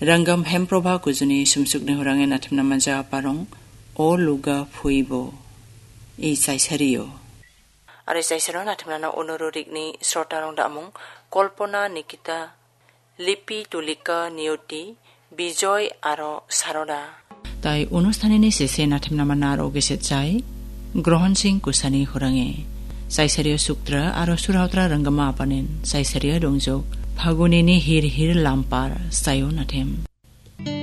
Ranggam hemprobha kujuni sumsukni hurange natim namaja parong o luga fuibo I saisariyo. Are saisaro natim nana onororikni srotarong damung Kolpona Nikita Lipi Tulika Niyoti Bijoy aro Saroda. Tai অনুষ্ঠানিনি শেষে নাথিম নামানার ওগেসে চাই গ্রহণ সিং কুসানি হুরাঙে সাইসারিয় সুক্ত্রা আরো সুরাউত্রা রঙ্গমা আপানেন সাইসারিয় রংজক ফাগুনিনি হির হির লাম্পার সাইও নাথিম